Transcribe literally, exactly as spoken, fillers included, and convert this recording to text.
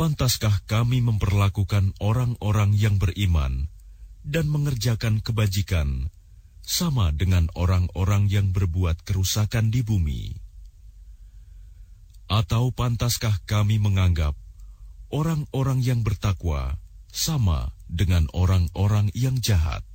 Pantaskah kami memperlakukan orang-orang yang beriman dan mengerjakan kebajikan sama dengan orang-orang yang berbuat kerusakan di bumi? Atau pantaskah kami menganggap orang-orang yang bertakwa sama dengan orang-orang yang jahat?